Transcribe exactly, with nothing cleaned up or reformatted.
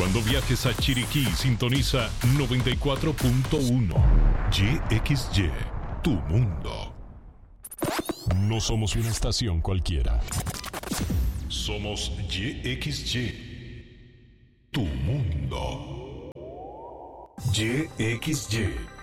Cuando viajes a Chiriquí, sintoniza noventa y cuatro punto uno. Y X Y, tu mundo. No somos una estación cualquiera. Somos Y X Y, tu mundo. Y X Y.